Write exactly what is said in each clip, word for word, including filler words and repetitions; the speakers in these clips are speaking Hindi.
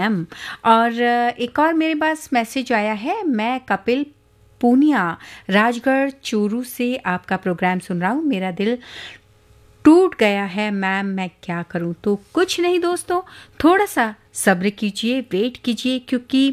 एम। और एक और मेरे पास मैसेज आया है, मैं कपिल पूनिया राजगढ़ चूरू से आपका प्रोग्राम सुन रहा हूँ, मेरा दिल टूट गया है मैम, मैं क्या करूँ। तो कुछ नहीं दोस्तों, थोड़ा सा सब्र कीजिए, वेट कीजिए, क्योंकि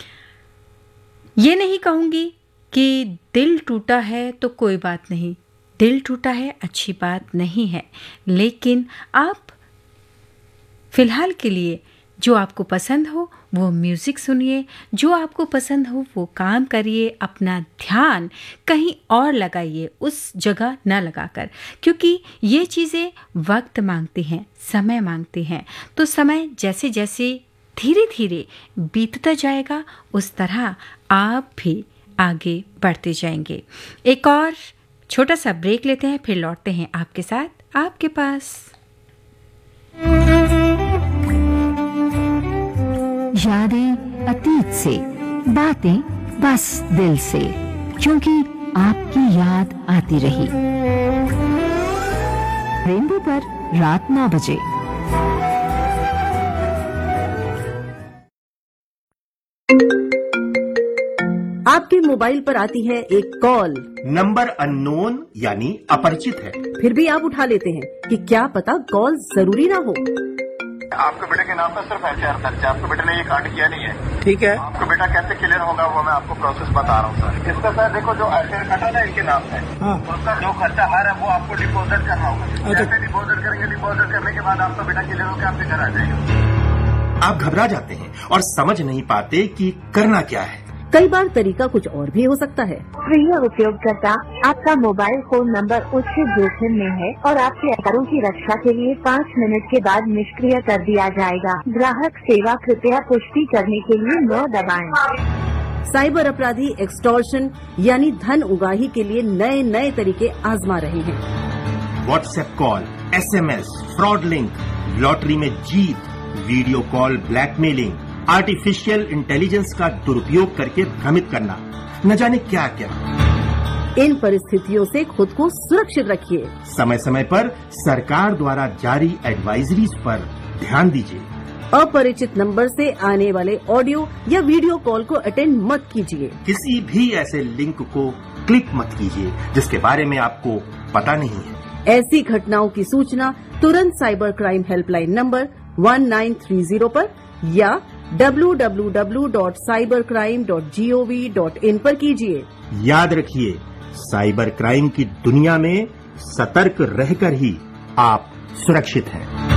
ये नहीं कहूँगी कि दिल टूटा है तो कोई बात नहीं, दिल टूटा है अच्छी बात नहीं है, लेकिन आप फिलहाल के लिए जो आपको पसंद हो वो म्यूज़िक सुनिए, जो आपको पसंद हो वो काम करिए, अपना ध्यान कहीं और लगाइए, उस जगह न लगाकर, क्योंकि ये चीज़ें वक्त मांगती हैं, समय मांगती हैं। तो समय जैसे जैसे धीरे धीरे बीतता जाएगा, उस तरह आप भी आगे बढ़ते जाएंगे। एक और छोटा सा ब्रेक लेते हैं, फिर लौटते हैं आपके साथ आपके पास। यादें अतीत से, बातें बस दिल से, क्योंकि आपकी याद आती रही। रेनबो पर रात नौ बजे। आपके मोबाइल पर आती है एक कॉल, नंबर अननोन यानी अपरिचित है, फिर भी आप उठा लेते हैं कि क्या पता कॉल जरूरी ना हो। आपके बेटे के नाम पर सिर्फ एफ आई आर दर्ज है, आपके बेटे ने ये कांड किया नहीं है। ठीक है, आपका बेटा कैसे क्लियर होगा वो मैं आपको प्रोसेस बता रहा हूँ सर। इसका सर देखो जो एफ आई आर कटा ना इनके नाम है, हाँ। उसका जो खर्चा आ रहा है वो आपको डिपोजिट करना होगा। जैसे डिपोजिट करेंगे, डिपोजिट करने के बाद आपका बेटा क्लियर होकर आपके घर आ जाएगा। आप घबरा जाते हैं और समझ नहीं पाते कि करना क्या है। कई बार तरीका कुछ और भी हो सकता है। प्रिय उपयोगकर्ता, आपका मोबाइल फोन नंबर उच्च जोखिम में है और आपके आधारों की रक्षा के लिए पाँच मिनट के बाद निष्क्रिय कर दिया जाएगा। ग्राहक सेवा कृपया पुष्टि करने के लिए नौ दबाएं। साइबर अपराधी एक्सटॉर्शन यानी धन उगाही के लिए नए नए तरीके आजमा रहे हैं। WhatsApp call, S M S, fraud link, lottery में जीत, video call blackmailing, artificial intelligence का दुरुपयोग करके भ्रमित करना, न जाने क्या क्या। इन परिस्थितियों से खुद को सुरक्षित रखिए। समय समय पर सरकार द्वारा जारी एडवाइजरीज पर ध्यान दीजिए। अपरिचित नंबर से आने वाले ऑडियो या वीडियो कॉल को अटेंड मत कीजिए। किसी भी ऐसे लिंक को क्लिक मत कीजिए जिसके बारे में आपको पता नहीं है। ऐसी घटनाओं की सूचना तुरंत cyber crime helpline number one nine three zero पर या W W W dot cyber crime dot G O V dot in पर कीजिए। याद रखिए, साइबर क्राइम की दुनिया में सतर्क रहकर ही आप सुरक्षित हैं।